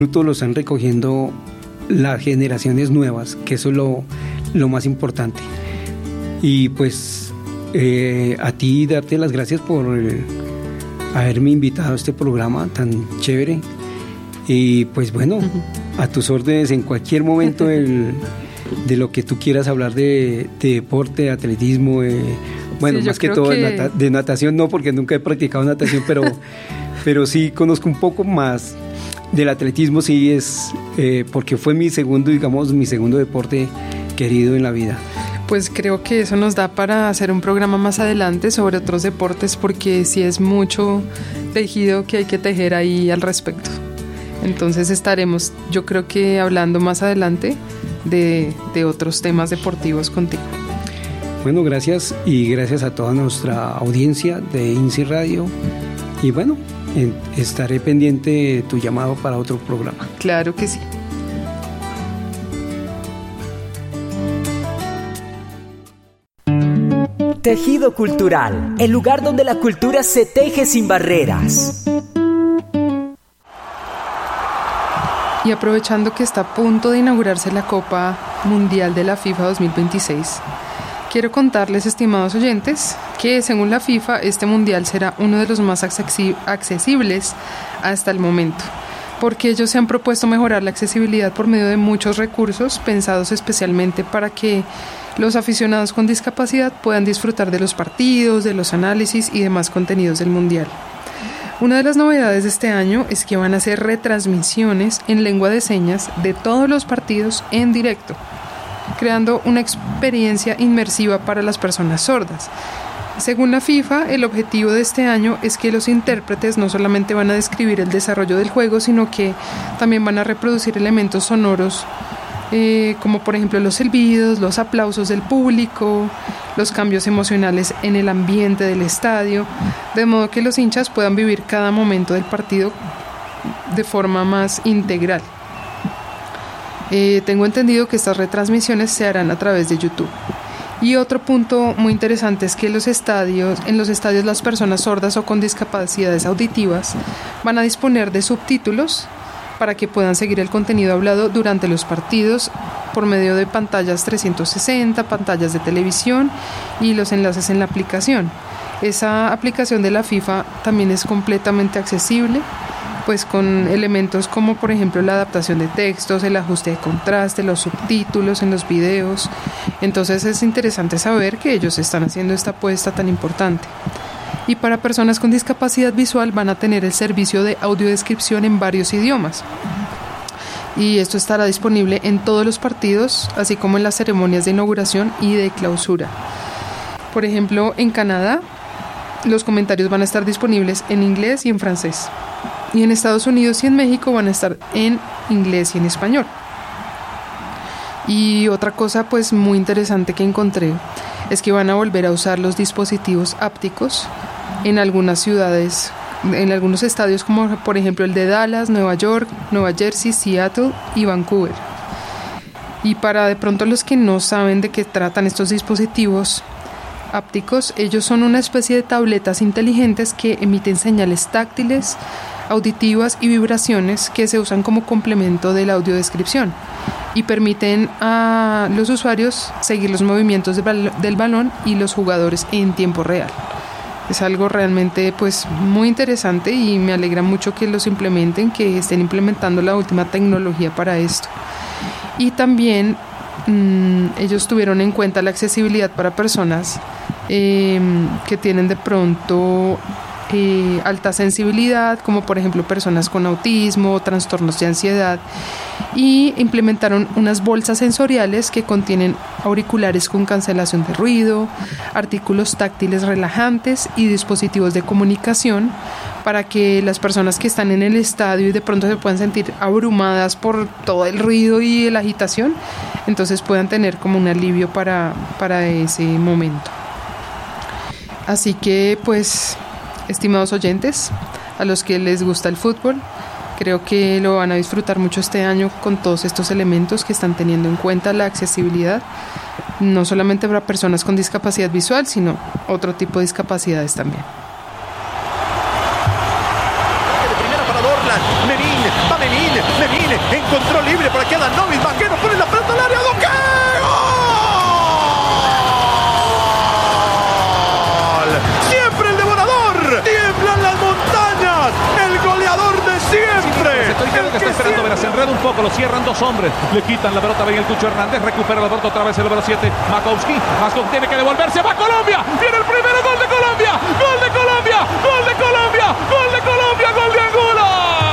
frutos lo están recogiendo las generaciones nuevas, que eso es lo más importante. Y pues a ti darte las gracias por haberme invitado a este programa tan chévere. Y pues bueno, a tus órdenes en cualquier momento de lo que tú quieras hablar de deporte, de atletismo, bueno, sí, más que todo de natación no, porque nunca he practicado natación, pero sí conozco un poco más del atletismo, sí es porque fue mi segundo deporte querido en la vida. Pues creo que eso nos da para hacer un programa más adelante sobre otros deportes, porque sí es mucho tejido que hay que tejer ahí al respecto. Entonces estaremos, yo creo que hablando más adelante de otros temas deportivos contigo. Bueno, gracias, y gracias a toda nuestra audiencia de INSI Radio. Y bueno, estaré pendiente de tu llamado para otro programa. Claro que sí. Tejido Cultural, el lugar donde la cultura se teje sin barreras. Y aprovechando que está a punto de inaugurarse la Copa Mundial de la FIFA 2026, quiero contarles, estimados oyentes, que según la FIFA este mundial será uno de los más accesibles hasta el momento, porque ellos se han propuesto mejorar la accesibilidad por medio de muchos recursos pensados especialmente para que los aficionados con discapacidad puedan disfrutar de los partidos, de los análisis y demás contenidos del mundial. Una de las novedades de este año es que van a hacer retransmisiones en lengua de señas de todos los partidos en directo, creando una experiencia inmersiva para las personas sordas. Según la FIFA, el objetivo de este año es que los intérpretes no solamente van a describir el desarrollo del juego, sino que también van a reproducir elementos sonoros como por ejemplo los silbidos, los aplausos del público, los cambios emocionales en el ambiente del estadio, de modo que los hinchas puedan vivir cada momento del partido de forma más integral. Tengo entendido que estas retransmisiones se harán a través de YouTube. Y otro punto muy interesante es que en los estadios las personas sordas o con discapacidades auditivas van a disponer de subtítulos para que puedan seguir el contenido hablado durante los partidos por medio de pantallas 360, pantallas de televisión y los enlaces en la aplicación. Esa aplicación de la FIFA también es completamente accesible, pues con elementos como por ejemplo la adaptación de textos, el ajuste de contraste, los subtítulos en los videos. Entonces es interesante saber que ellos están haciendo esta apuesta tan importante. Y para personas con discapacidad visual van a tener el servicio de audiodescripción en varios idiomas. Y esto estará disponible en todos los partidos, así como en las ceremonias de inauguración y de clausura. Por ejemplo, en Canadá, los comentarios van a estar disponibles en inglés y en francés. Y en Estados Unidos y en México van a estar en inglés y en español. Y otra cosa pues muy interesante que encontré es que van a volver a usar los dispositivos ápticos en algunas ciudades, en algunos estadios como por ejemplo el de Dallas, Nueva York, Nueva Jersey, Seattle y Vancouver. Y para de pronto los que no saben de qué tratan estos dispositivos ápticos, ellos son una especie de tabletas inteligentes que emiten señales táctiles, auditivas y vibraciones que se usan como complemento de la audiodescripción y permiten a los usuarios seguir los movimientos del balón y los jugadores en tiempo real. Es algo realmente pues muy interesante y me alegra mucho que los implementen, que estén implementando la última tecnología para esto. Y también ellos tuvieron en cuenta la accesibilidad para personas que tienen de pronto alta sensibilidad, como por ejemplo personas con autismo o trastornos de ansiedad, y implementaron unas bolsas sensoriales que contienen auriculares con cancelación de ruido, artículos táctiles relajantes y dispositivos de comunicación para que las personas que están en el estadio y de pronto se puedan sentir abrumadas por todo el ruido y la agitación, entonces puedan tener como un alivio para ese momento. Así que pues, estimados oyentes, a los que les gusta el fútbol, creo que lo van a disfrutar mucho este año con todos estos elementos que están teniendo en cuenta la accesibilidad, no solamente para personas con discapacidad visual, sino otro tipo de discapacidades también. De primera para Dorlan, Merín, va Merín, encontró libre para que Adanovic, Banquero pone la pelota al área, Duque. Siempre el devorador, tiemblan las montañas, el goleador de siempre. Estoy viendo que está esperando ver, se enreda un poco, lo cierran dos hombres, le quitan la pelota, ven el Cucho Hernández, recupera la pelota otra vez el número 7, Makowski tiene que devolverse, va Colombia, viene el primero, gol de Colombia, gol de Colombia, gol de Colombia, gol de Colombia, gol de Angola.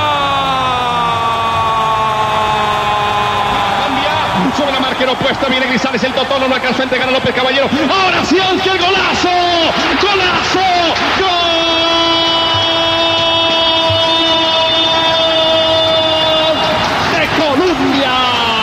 Sobre la marca opuesta viene Grisales, el Totó no lo alcanzó a entregar a López Caballero. Ahora sí, Ángel, golazo, golazo, gol de Colombia.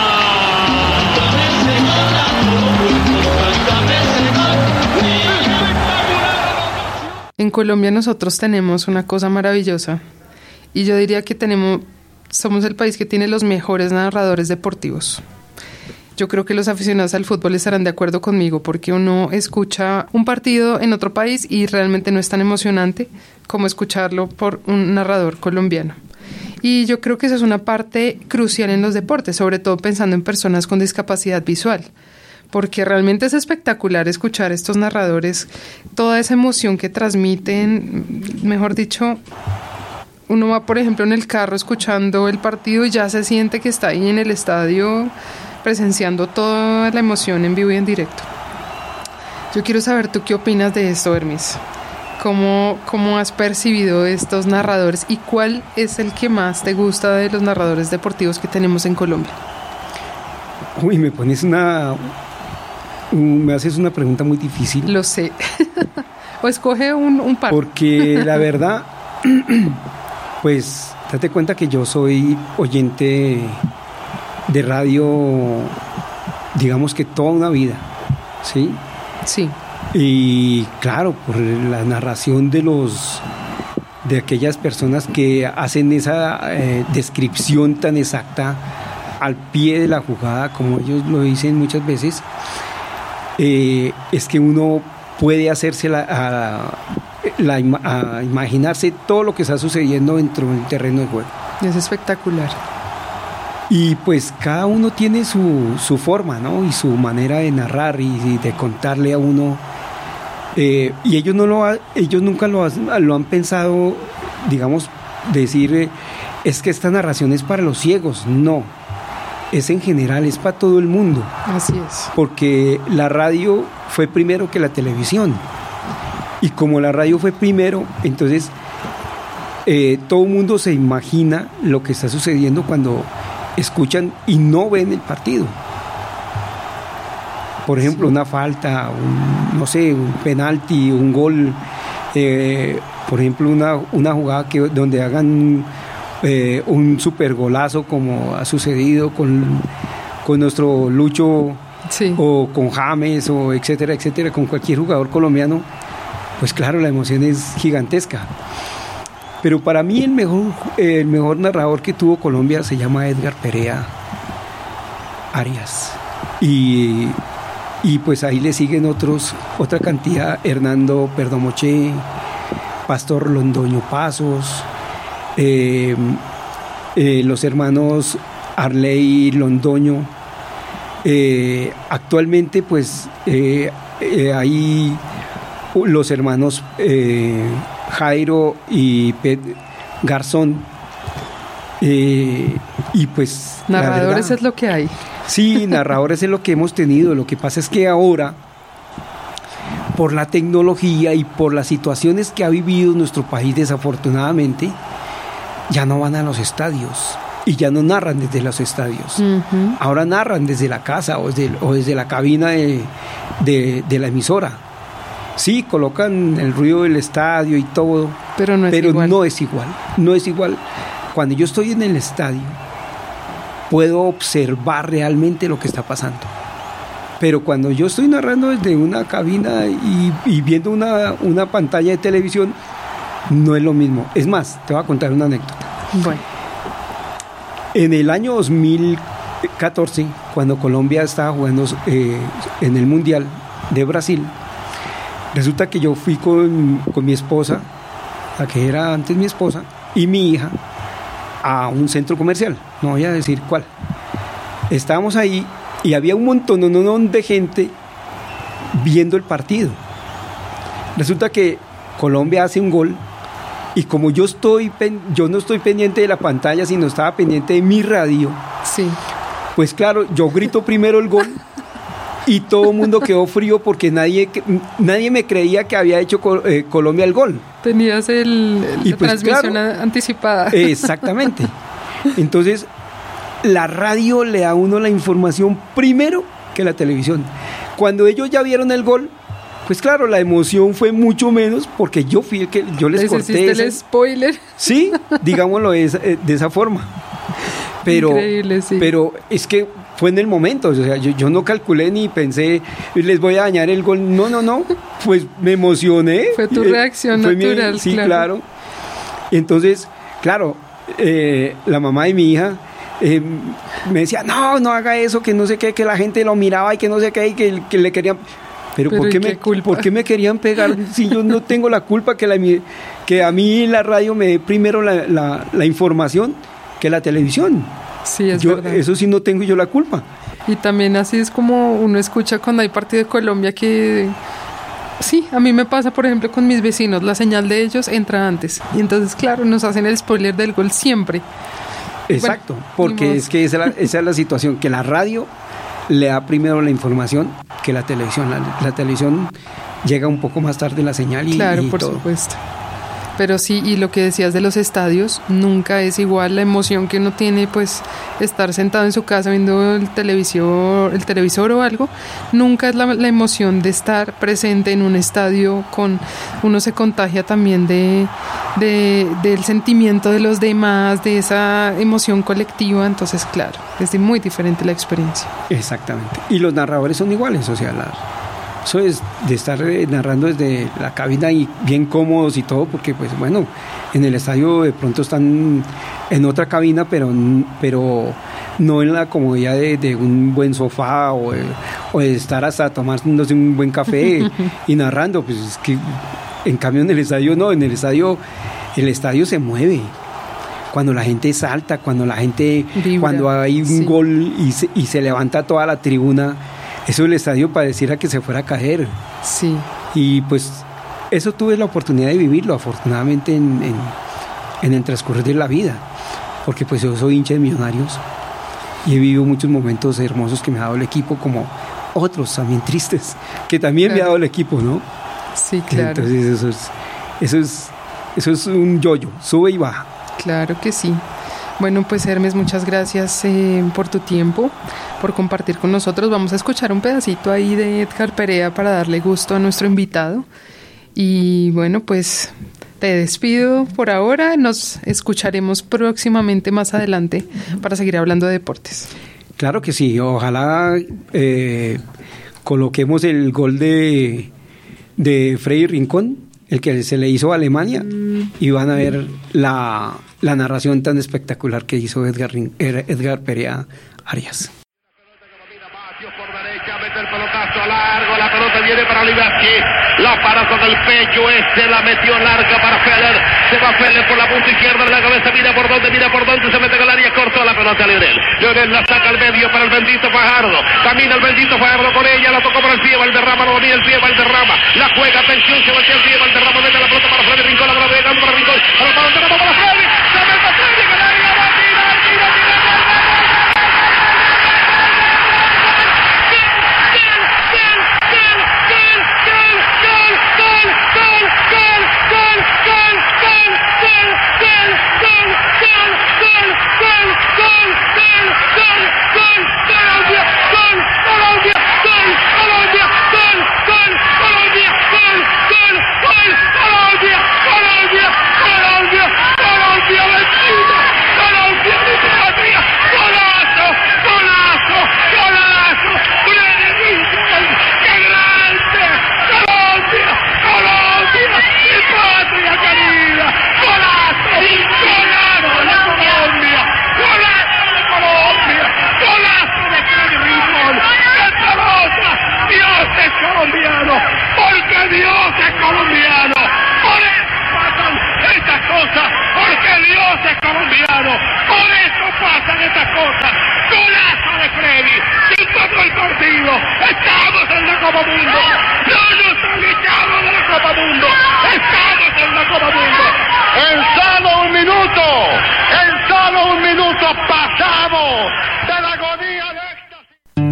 En Colombia nosotros tenemos una cosa maravillosa y yo diría que somos el país que tiene los mejores narradores deportivos. Yo creo que los aficionados al fútbol estarán de acuerdo conmigo porque uno escucha un partido en otro país y realmente no es tan emocionante como escucharlo por un narrador colombiano. Y yo creo que esa es una parte crucial en los deportes, sobre todo pensando en personas con discapacidad visual, porque realmente es espectacular escuchar estos narradores, toda esa emoción que transmiten, mejor dicho. Uno va, por ejemplo, en el carro escuchando el partido y ya se siente que está ahí en el estadio presenciando toda la emoción en vivo y en directo. Yo quiero saber tú qué opinas de esto, Hermes. ¿Cómo has percibido estos narradores y cuál es el que más te gusta de los narradores deportivos que tenemos en Colombia? Uy, me haces una pregunta muy difícil. Lo sé. O escoge un par. Porque la verdad, pues date cuenta que yo soy oyente de radio, digamos que toda una vida, ¿sí? Sí. Y claro, por la narración de aquellas personas que hacen esa descripción tan exacta al pie de la jugada, como ellos lo dicen muchas veces, es que uno puede hacerse a imaginarse todo lo que está sucediendo dentro del terreno de juego. Es espectacular. Y pues cada uno tiene su forma, ¿no? Y su manera de narrar y de contarle a uno. Y ellos nunca lo han pensado, digamos, decir, es que esta narración es para los ciegos. No, es en general, es para todo el mundo. Así es. Porque la radio fue primero que la televisión. Y como la radio fue primero, entonces todo el mundo se imagina lo que está sucediendo cuando escuchan y no ven el partido. Por ejemplo, sí, una falta, un penalti, un gol, por ejemplo, una jugada donde hagan un super golazo como ha sucedido con nuestro Lucho, sí, o con James, o etcétera, etcétera, con cualquier jugador colombiano, pues claro, la emoción es gigantesca. Pero para mí el mejor narrador que tuvo Colombia se llama Edgar Perea Arias. Y pues ahí le siguen otra cantidad: Hernando Perdomoché, Pastor Londoño Pasos, los hermanos Arley Londoño. Actualmente pues hay los hermanos Jairo y Garzón, y pues narradores es lo que hay. Sí, narradores es lo que hemos tenido. Lo que pasa es que ahora, por la tecnología y por las situaciones que ha vivido nuestro país, desafortunadamente, ya no van a los estadios y ya no narran desde los estadios. Uh-huh. Ahora narran desde la casa o desde la cabina de la emisora. Sí, colocan el ruido del estadio y todo, pero no es igual. No es igual. Cuando yo estoy en el estadio, puedo observar realmente lo que está pasando. Pero cuando yo estoy narrando desde una cabina y viendo una pantalla de televisión, no es lo mismo. Es más, te voy a contar una anécdota. Bueno. En el año 2014, cuando Colombia estaba jugando en el Mundial de Brasil, resulta que yo fui con mi esposa, la que era antes mi esposa, y mi hija, a un centro comercial, no voy a decir cuál. Estábamos ahí y había un montón de gente viendo el partido. Resulta que Colombia hace un gol y como yo no estoy pendiente de la pantalla, sino estaba pendiente de mi radio. Sí. Pues claro, yo grito primero el gol y todo el mundo quedó frío porque nadie me creía que había hecho Colombia el gol. Tenías la pues, transmisión claro, anticipada. Exactamente. Entonces, la radio le da a uno la información primero que la televisión. Cuando ellos ya vieron el gol, pues claro, la emoción fue mucho menos porque yo fui el que yo les corté el spoiler. Sí, digámoslo de esa forma. Pero, increíble, sí. Pero es que fue en el momento, o sea, yo no calculé ni pensé, les voy a dañar el gol. No, pues me emocioné. Fue tu reacción natural, sí, claro. Entonces, claro, la mamá de mi hija me decía, no haga eso, que no sé qué, que la gente lo miraba y que no sé qué, y que le querían... Pero ¿por qué me querían pegar si yo no tengo la culpa que a mí la radio me dé primero la información que la televisión? Sí, es verdad. Eso sí no tengo yo la culpa. Y también así es como uno escucha cuando hay partido de Colombia que... Sí, a mí me pasa, por ejemplo, con mis vecinos, la señal de ellos entra antes. Y entonces, claro, nos hacen el spoiler del gol siempre. Exacto, bueno, porque es que esa es la situación, que la radio le da primero la información que la televisión. La televisión llega un poco más tarde la señal y claro, y por todo. Supuesto. Pero sí, y lo que decías de los estadios, nunca es igual la emoción que uno tiene, pues, estar sentado en su casa viendo el televisor o algo, nunca es la emoción de estar presente en un estadio uno se contagia también del sentimiento de los demás, de esa emoción colectiva, entonces, claro, es muy diferente la experiencia. Exactamente. Y los narradores son iguales, o sea, eso es de estar narrando desde la cabina y bien cómodos y todo, porque pues bueno, en el estadio de pronto están en otra cabina, pero no en la comodidad de un buen sofá o de estar hasta tomándose un buen café y narrando, pues es que en cambio en el estadio no, el estadio se mueve. Cuando la gente salta, cuando la gente vibra, cuando hay un gol y se levanta toda la tribuna, eso el estadio pareciera que se fuera a caer. Sí. Y pues eso tuve la oportunidad de vivirlo, afortunadamente, en el transcurrir de la vida. Porque pues yo soy hincha de Millonarios y he vivido muchos momentos hermosos que me ha dado el equipo, como otros también tristes, que también me ha dado el equipo, ¿no? Sí, claro. Entonces eso es un yo-yo, sube y baja. Claro que sí. Bueno, pues Hermes, muchas gracias por tu tiempo, por compartir con nosotros. Vamos a escuchar un pedacito ahí de Edgar Perea para darle gusto a nuestro invitado. Y bueno, pues te despido por ahora. Nos escucharemos próximamente más adelante para seguir hablando de deportes. Claro que sí. Ojalá coloquemos el gol de Freddy Rincón, el que se le hizo a Alemania, y van a ver la narración tan espectacular que hizo Edgar Perea Arias. Por derecha, mete el pelotazo largo, la pelota viene para Olivaski, la para con el pecho, la metió larga para Feller, se va Feller por la punta izquierda de la cabeza, mira por dónde, se mete con el área, cortó la pelota a Leonel la saca al medio para el bendito Fajardo, camina el bendito Fajardo con ella, la tocó por el pie, Valderrama, no domina el pie, Valderrama, la juega, atención, se voltea el pie, Valderrama mete la pelota para Freddy Rincón, la pelota llegando para Rincón, para Freddy, se mete Freddy, que la área va a tirar. Colombia!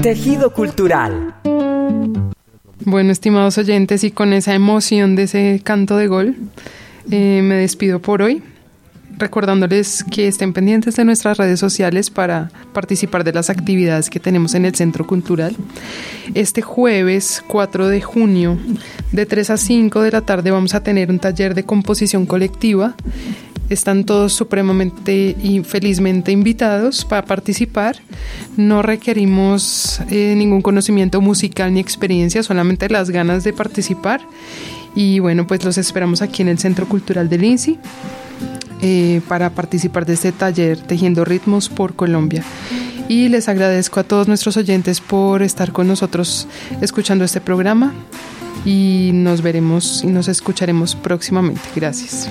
Tejido Cultural. Bueno, estimados oyentes, y con esa emoción de ese canto de gol, me despido por hoy, recordándoles que estén pendientes de nuestras redes sociales para participar de las actividades que tenemos en el Centro Cultural. Este jueves 4 de junio, de 3 a 5 de la tarde, vamos a tener un taller de composición colectiva. Están todos supremamente y felizmente invitados para participar. No requerimos ningún conocimiento musical ni experiencia, solamente las ganas de participar. Y bueno, pues los esperamos aquí en el Centro Cultural del INSI para participar de este taller Tejiendo Ritmos por Colombia. Y les agradezco a todos nuestros oyentes por estar con nosotros escuchando este programa, y nos veremos y nos escucharemos próximamente. Gracias.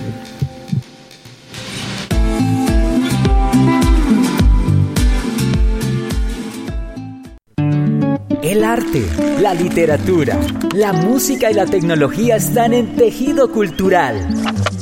El arte, la literatura, la música y la tecnología están en Tejido Cultural.